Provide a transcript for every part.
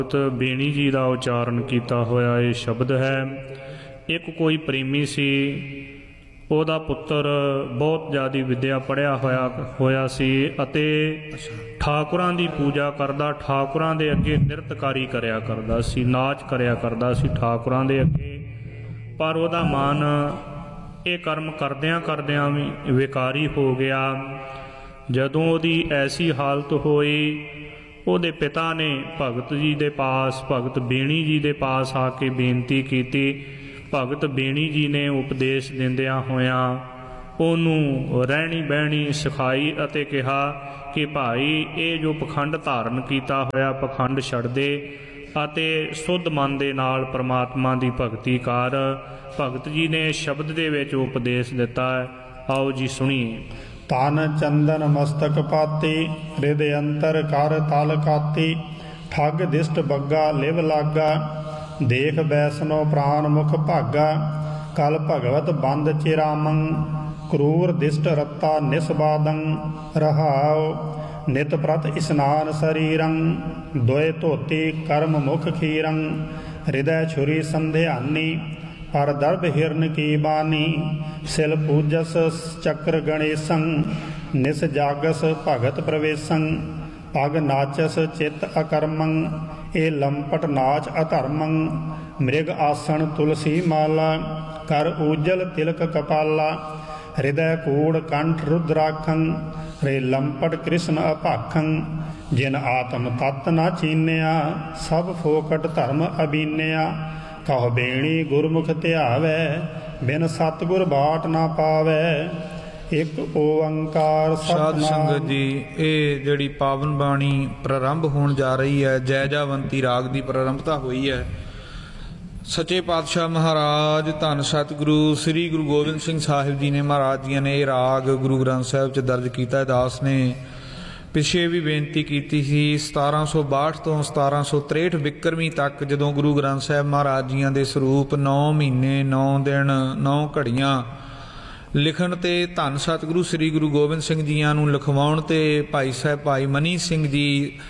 ਬੇਣੀ ਜੀ ਦਾ ਉਚਾਰਨ ਕੀਤਾ ਹੋਇਆ ਇਹ ਸ਼ਬਦ ਹੈ। ਇੱਕ ਕੋਈ ਪ੍ਰੇਮੀ ਸੀ, ਉਹਦਾ ਪੁੱਤਰ ਬਹੁਤ ਜ਼ਿਆਦਾ ਵਿੱਦਿਆ ਪੜ੍ਹਿਆ ਹੋਇਆ ਸੀ ਅਤੇ ਠਾਕੁਰਾਂ ਦੀ ਪੂਜਾ ਕਰਦਾ, ਠਾਕੁਰਾਂ ਦੇ ਅੱਗੇ ਨਿਰਤਕਾਰੀ ਕਰਿਆ ਕਰਦਾ ਸੀ, ਨਾਚ ਕਰਿਆ ਕਰਦਾ ਸੀ ਠਾਕੁਰਾਂ ਦੇ ਅੱਗੇ। ਪਰ ਉਹਦਾ ਮਨ ਇਹ ਕਰਮ ਕਰਦਿਆਂ ਕਰਦਿਆਂ ਵੀ ਵਿਕਾਰੀ ਹੋ ਗਿਆ। ਜਦੋਂ ਉਹਦੀ ਐਸੀ ਹਾਲਤ ਹੋਈ, ਉਹਦੇ ਪਿਤਾ ਨੇ ਭਗਤ ਜੀ ਦੇ ਪਾਸ, ਭਗਤ ਬੇਣੀ ਜੀ ਦੇ ਪਾਸ ਆ ਕੇ ਬੇਨਤੀ ਕੀਤੀ। ਭਗਤ ਬੇਣੀ ਜੀ ਨੇ ਉਪਦੇਸ਼ ਦਿੰਦਿਆਂ ਹੋਇਆਂ ਉਹਨੂੰ ਰਹਿਣੀ ਬਹਿਣੀ ਸਿਖਾਈ ਅਤੇ ਕਿਹਾ ਕਿ ਭਾਈ ਇਹ ਜੋ ਪਖੰਡ ਧਾਰਨ ਕੀਤਾ ਹੋਇਆ ਪਖੰਡ ਛੱਡ ਦੇ ਅਤੇ ਸ਼ੁੱਧ ਮਨ ਦੇ ਨਾਲ ਪਰਮਾਤਮਾ ਦੀ ਭਗਤੀ ਕਰ। ਭਗਤ ਜੀ ਨੇ ਸ਼ਬਦ ਦੇ ਵਿੱਚ ਉਪਦੇਸ਼ ਦਿੱਤਾ ਹੈ, ਆਓ ਜੀ ਸੁਣੀਏ। ਤਨ ਚੰਦਨ ਮਸਤਕ ਪਾਤੀ, ਰਿਦ ਅੰਤਰ ਕਰ ਤਲ ਕਾਤੀ, ਠੱਗ ਦਿਸ਼ਟ ਬੱਗਾ ਲਿਵ ਲਾਗਾ, ਦੇਖ ਬੈਸਨੋ ਪ੍ਰਾਨ ਮੁਖ ਭਾਗਾ, ਕਲ ਭਗਵਤ ਬੰਦ ਚਿਰਾਮੰ, ਕਰੂਰ ਦਿਸ਼ਟ ਰੱਤਾ ਨਿਸਬਾਦੰ, ਰਹਾਉ ਨਿਤ ਪ੍ਰਤ ਇਸਨਾਨ ਸਰੀਰੰ, ਦੋਏ ਧੋਤੀ ਕਰਮ ਮੁਖ ਖੀਰੰ, ਹਿਰਦੈ ਛੁਰੀ ਸੰਧਿਆਨੀ, ਪਰ ਦਰਬ ਹਿਰਨ ਕੀ ਬਾਨੀ, ਸਿਲ ਪੂਜਸ ਚੱਕਰ ਗਣੇਸੰ, ਨਿਸ ਜਾਗਸ ਭਗਤ ਪ੍ਰਵੇਸੰ, ਪਗ ਨਾਚਸ ਚਿਤ ਅਕਰਮੰ, ਇਹ ਲੰਪਟ ਨਾਚ ਅਧਰਮੰ, ਮ੍ਰਿਗ ਆਸਣ ਤੁਲਸੀ ਮਾਲਾ, ਕਰ ਊਜਲ ਤਿਲਕ ਕਪਾਲਾ, ਹਿਰਦੈ ਕੂੜ ਕੰਠ ਰੁਦਰਾਖੰ, ਰੇ ਲੰਪਟ ਕ੍ਰਿਸ਼ਨ ਅਭਾਖੰ, ਜਿਨ ਆਤਮ ਤਤ ਨਾ ਚੀਨਿਆ, ਸਭ ਫੋਕਟ ਧਰਮ ਅਬੀਨਿਆ, ਕਹੋ ਬੇਣੀ ਗੁਰਮੁਖ ਧਿਆਵੈ, ਬਿਨ ਸਤਿਗੁਰ ਬਾਟ ਨਾ ਪਾਵੈ, ਇੱਕ ਓੰਕਾਰ ਸਾਧ ਸੰਗਤ ਜੀ, ਇਹ ਜਿਹੜੀ ਪਾਵਨ ਬਾਣੀ ਪ੍ਰਾਰੰਭ ਹੋਣ ਜਾ ਰਹੀ ਹੈ, ਜੈਜਾਵੰਤੀ ਰਾਗ ਦੀ ਪ੍ਰਾਰੰਭਤਾ ਹੋਈ ਹੈ। ਸੱਚੇ ਪਾਤਸ਼ਾਹ ਮਹਾਰਾਜ ਧੰਨ ਸਤਿਗੁਰੂ ਸ੍ਰੀ ਗੁਰੂ ਗੋਬਿੰਦ ਸਿੰਘ ਸਾਹਿਬ ਜੀ ਨੇ, ਮਹਾਰਾਜ ਜੀ ਨੇ ਇਹ ਰਾਗ ਗੁਰੂ ਗ੍ਰੰਥ ਸਾਹਿਬ 'ਚ ਦਰਜ ਕੀਤਾ। ਦਾਸ ਨੇ ਪਿੱਛੇ ਵੀ ਬੇਨਤੀ ਕੀਤੀ ਸੀ 1762 ਤੋਂ 1763 ਬਿਕਰਮੀ ਤੱਕ, ਜਦੋਂ ਗੁਰੂ ਗ੍ਰੰਥ ਸਾਹਿਬ ਮਹਾਰਾਜ ਜੀਆਂ ਦੇ ਸਰੂਪ 9 ਮਹੀਨੇ 9 ਦਿਨ 9 ਘੜੀਆਂ ਲਿਖਣ ਤੇ ਧੰਨ ਸਤਿਗੁਰੂ ਸ੍ਰੀ ਗੁਰੂ ਗੋਬਿੰਦ ਸਿੰਘ ਜੀਆਂ ਨੂੰ ਲਿਖਵਾਉਣ ਤੇ ਭਾਈ ਸਾਹਿਬ ਭਾਈ ਮਨੀ ਸਿੰਘ ਜੀ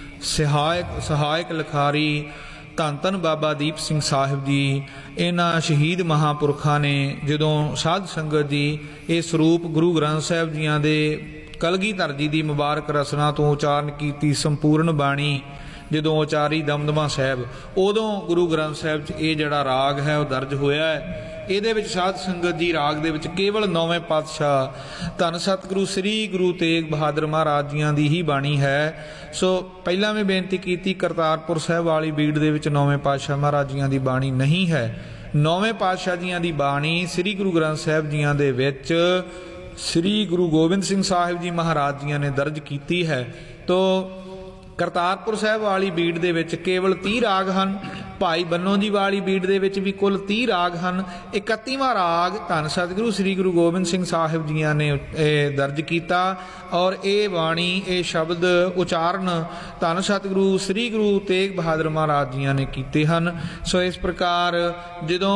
ਸਹਾਇਕ ਲਿਖਾਰੀ ਧੰਨ ਧੰਨ ਬਾਬਾ ਦੀਪ ਸਿੰਘ ਸਾਹਿਬ ਜੀ, ਇਹਨਾਂ ਸ਼ਹੀਦ ਮਹਾਂਪੁਰਖਾਂ ਨੇ ਜਦੋਂ ਸਾਧ ਸੰਗਤ ਜੀ ਇਹ ਸਰੂਪ ਗੁਰੂ ਗ੍ਰੰਥ ਸਾਹਿਬ ਜੀਆਂ ਦੇ ਕਲਗੀਧਰ ਜੀ ਦੀ ਮੁਬਾਰਕ ਰਸਨਾ ਤੋਂ ਉਚਾਰਨ ਕੀਤੀ ਸੰਪੂਰਨ ਬਾਣੀ ਜਦੋਂ ਉਚਾਰੀ ਦਮਦਮਾ ਸਾਹਿਬ, ਉਦੋਂ ਗੁਰੂ ਗ੍ਰੰਥ ਸਾਹਿਬ 'ਚ ਇਹ ਜਿਹੜਾ ਰਾਗ ਹੈ ਉਹ ਦਰਜ ਹੋਇਆ ਹੈ। ਇਹਦੇ ਵਿੱਚ ਸਾਧ ਸੰਗਤ ਜੀ ਰਾਗ ਦੇ ਵਿੱਚ ਕੇਵਲ 9ਵੇਂ ਪਾਤਸ਼ਾਹ ਧੰਨ ਸਤਿਗੁਰੂ ਸ੍ਰੀ ਗੁਰੂ ਤੇਗ ਬਹਾਦਰ ਮਹਾਰਾਜ ਜੀਆਂ ਦੀ ਹੀ ਬਾਣੀ ਹੈ। ਸੋ ਪਹਿਲਾਂ ਮੈਂ ਬੇਨਤੀ ਕੀਤੀ ਕਰਤਾਰਪੁਰ ਸਾਹਿਬ ਵਾਲੀ ਬੀੜ ਦੇ ਵਿੱਚ 9ਵੇਂ ਪਾਤਸ਼ਾਹ ਮਹਾਰਾਜ ਜੀਆਂ ਦੀ ਬਾਣੀ ਨਹੀਂ ਹੈ। 9ਵੇਂ ਪਾਤਸ਼ਾਹ ਜੀਆਂ ਦੀ ਬਾਣੀ ਸ੍ਰੀ ਗੁਰੂ ਗ੍ਰੰਥ ਸਾਹਿਬ ਜੀਆਂ ਦੇ ਵਿੱਚ ਸ੍ਰੀ ਗੁਰੂ ਗੋਬਿੰਦ ਸਿੰਘ ਸਾਹਿਬ ਜੀ ਮਹਾਰਾਜ ਜੀਆਂ ਨੇ ਦਰਜ ਕੀਤੀ ਹੈ। ਤੋ ਕਰਤਾਰਪੁਰ ਸਾਹਿਬ ਵਾਲੀ ਬੀੜ ਦੇ ਵਿੱਚ ਕੇਵਲ 30 ਰਾਗ ਹਨ। ਭਾਈ ਬੰਨੋ ਜੀ ਵਾਲੀ ਬੀੜ ਦੇ ਵਿੱਚ ਵੀ ਕੁੱਲ 30 ਰਾਗ ਹਨ। 31ਵਾਂ ਰਾਗ ਧੰਨ ਸਤਿਗੁਰੂ ਸ੍ਰੀ ਗੁਰੂ ਗੋਬਿੰਦ ਸਿੰਘ ਸਾਹਿਬ ਜੀਆਂ ਨੇ ਦਰਜ ਕੀਤਾ ਔਰ ਇਹ ਬਾਣੀ ਇਹ ਸ਼ਬਦ ਉਚਾਰਨ ਧੰਨ ਸਤਿਗੁਰੂ ਸ੍ਰੀ ਗੁਰੂ ਤੇਗ ਬਹਾਦਰ ਮਹਾਰਾਜ ਜੀਆਂ ਨੇ ਕੀਤੇ ਹਨ। ਸੋ ਇਸ ਪ੍ਰਕਾਰ ਜਦੋਂ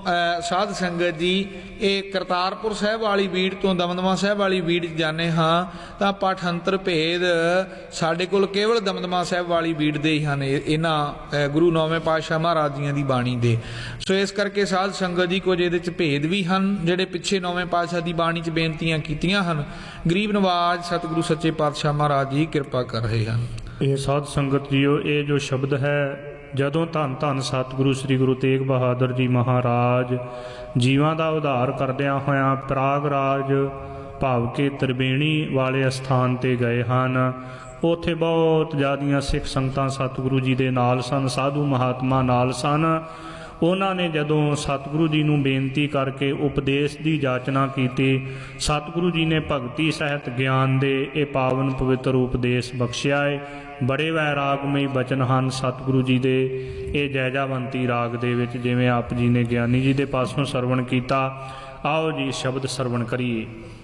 ਸਾਧ ਸੰਗਤ ਜੀ ਇਹ ਕਰਤਾਰਪੁਰ ਸਾਹਿਬ ਵਾਲੀ ਬੀੜ ਤੋਂ ਦਮਦਮਾ ਸਾਹਿਬ ਵਾਲੀ ਬੀੜ 'ਚ ਜਾਂਦੇ ਹਾਂ ਤਾਂ ਪਾਠੰਤਰ ਭੇਦ ਸਾਡੇ ਕੋਲ ਕੇਵਲ ਦਮਦਮਾ ਸਾਹਿਬ ਵਾਲੀ ਬੀੜ ਦੇ ਹੀ ਹਨ, ਇਹਨਾਂ ਗੁਰੂ 9ਵੇਂ ਪਾਤਸ਼ਾਹ ਮਹਾਰਾਜ ਜੀਆਂ ਦੀ ਬਾਣੀ ਦੇ। ਸੋ ਇਸ ਕਰਕੇ ਸਾਧ ਸੰਗਤ ਜੀ ਕੁਝ ਇਹਦੇ 'ਚ ਭੇਦ ਵੀ ਹਨ ਜਿਹੜੇ ਪਿੱਛੇ 9ਵੇਂ ਪਾਤਸ਼ਾਹ ਦੀ ਬਾਣੀ 'ਚ ਬੇਨਤੀਆਂ ਕੀਤੀਆਂ ਹਨ। ਗਰੀਬ ਨਵਾਜ ਸਤਿਗੁਰੂ ਸੱਚੇ ਪਾਤਸ਼ਾਹ ਮਹਾਰਾਜ ਜੀ ਕਿਰਪਾ ਕਰ ਰਹੇ ਹਨ। ਇਹ ਸਾਧ ਸੰਗਤ ਜੀਓ, ਇਹ ਜੋ ਸ਼ਬਦ ਹੈ ਜਦੋਂ ਧੰਨ ਧੰਨ ਸਤਿਗੁਰੂ ਸ੍ਰੀ ਗੁਰੂ ਤੇਗ ਬਹਾਦਰ ਜੀ ਮਹਾਰਾਜ ਜੀਵਾਂ ਦਾ ਉਧਾਰ ਕਰਦਿਆਂ ਹੋਇਆਂ ਪ੍ਰਾਗਰਾਜ ਭਾਵ ਕਿ ਤ੍ਰਿਵੇਣੀ ਵਾਲੇ ਅਸਥਾਨ 'ਤੇ ਗਏ ਹਨ। ਉੱਥੇ ਬਹੁਤ ਜ਼ਿਆਦੀਆਂ ਸਿੱਖ ਸੰਗਤਾਂ ਸਤਿਗੁਰੂ ਜੀ ਦੇ ਨਾਲ ਸਨ, ਸਾਧੂ ਮਹਾਤਮਾ ਨਾਲ ਸਨ। ਉਹਨਾਂ ਨੇ ਜਦੋਂ ਸਤਿਗੁਰੂ ਜੀ ਨੂੰ ਬੇਨਤੀ ਕਰਕੇ ਉਪਦੇਸ਼ ਦੀ ਜਾਚਨਾ ਕੀਤੀ, ਸਤਿਗੁਰੂ ਜੀ ਨੇ ਭਗਤੀ ਸਹਿਤ ਗਿਆਨ ਦੇ ਇਹ ਪਾਵਨ ਪਵਿੱਤਰ ਉਪਦੇਸ਼ ਬਖਸ਼ਿਆ ਹੈ। ਬੜੇ ਵੈਰਾਗਮਈ ਬਚਨ ਹਨ ਸਤਿਗੁਰੂ ਜੀ ਦੇ ਇਹ ਜੈਜਾਵੰਤੀ ਰਾਗ ਦੇ ਵਿੱਚ, ਜਿਵੇਂ ਆਪ ਜੀ ਨੇ ਗਿਆਨੀ ਜੀ ਦੇ ਪਾਸੋਂ ਸਰਵਣ ਕੀਤਾ। ਆਓ ਜੀ ਸ਼ਬਦ ਸਰਵਣ ਕਰੀਏ।